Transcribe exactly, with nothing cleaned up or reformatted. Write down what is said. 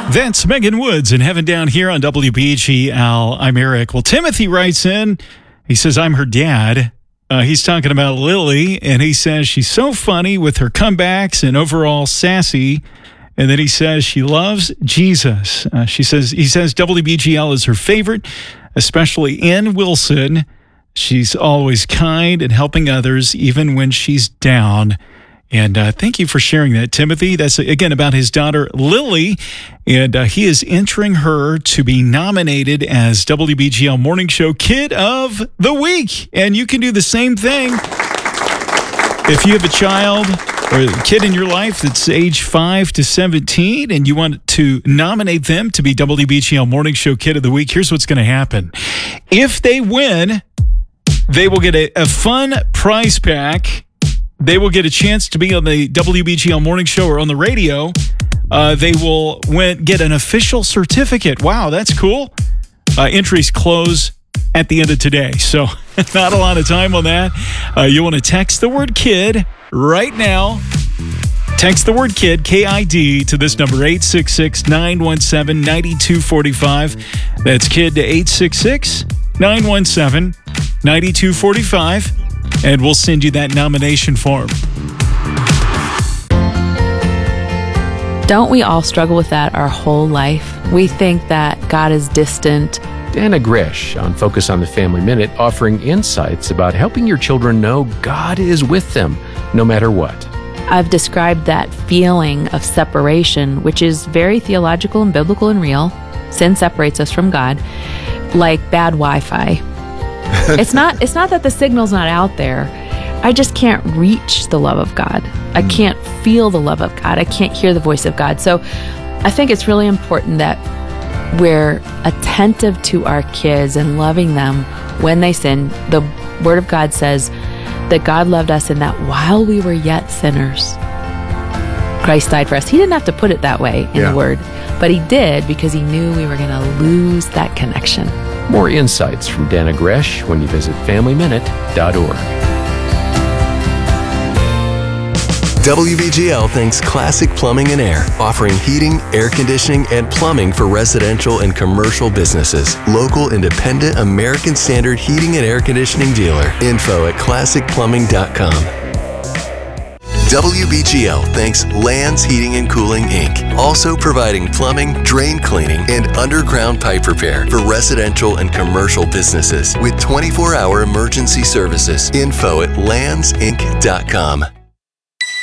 That's Megan Woods in Heaven Down here on W B G L. I'm Eric. Well, Timothy writes in. He says, I'm her dad. Uh, he's talking about Lily, and he says she's so funny with her comebacks and overall sassy. And then he says she loves Jesus. Uh, she says he says W B G L is her favorite, especially in Wilson. She's always kind and helping others, even when she's down. And uh, thank you for sharing that, Timothy. That's, again, about his daughter, Lily. And uh, he is entering her to be nominated as W B G L Morning Show Kid of the Week. And you can do the same thing. If you have a child or a kid in your life that's age five to seventeen and you want to nominate them to be W B G L Morning Show Kid of the Week, here's what's going to happen. If they win, they will get a, a fun prize pack. They will get a chance to be on the W B G L Morning Show or on the radio. Uh, they will win, get an official certificate. Wow, that's cool. Uh, entries close at the end of today, so not a lot of time on that. Uh, you want to text the word KID right now. Text the word KID, K I D, to this number, eight six six, nine one seven, nine two four five. That's KID to eight six six, nine one seven, nine two four five. And we'll send you that nomination form. Don't we all struggle with that our whole life? We think that God is distant. Dana Gresh on Focus on the Family Minute, offering insights about helping your children know God is with them no matter what. I've described that feeling of separation, which is very theological and biblical and real. Sin separates us from God, like bad Wi-Fi. It's not it's not that the signal's not out there. I just can't reach the love of God. I can't feel the love of God. I can't hear the voice of God. So I think it's really important that we're attentive to our kids and loving them when they sin. The Word of God says that God loved us and that while we were yet sinners, Christ died for us. He didn't have to put it that way in yeah. the Word, but He did because He knew we were going to lose that connection. More insights from Dana Gresh when you visit family minute dot org. W B G L thanks Classic Plumbing and Air, offering heating, air conditioning, and plumbing for residential and commercial businesses. Local, independent, American Standard heating and air conditioning dealer. Info at classic plumbing dot com. W B G L thanks Lands Heating and Cooling, Incorporated, also providing plumbing, drain cleaning, and underground pipe repair for residential and commercial businesses with twenty-four hour emergency services. Info at lands inc dot com.